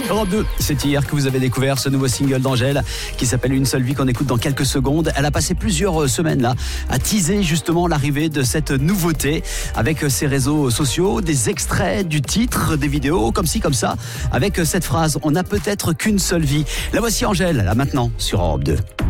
Europe 2, c'est hier que vous avez découvert ce nouveau single d'Angèle qui s'appelle Une seule vie, qu'on écoute dans quelques secondes. Elle a passé plusieurs semaines là à teaser justement l'arrivée de cette nouveauté avec ses réseaux sociaux, des extraits du titre, des vidéos comme ci comme ça, avec cette phrase: on n'a peut-être qu'une seule vie. La voici Angèle, là maintenant sur Europe 2.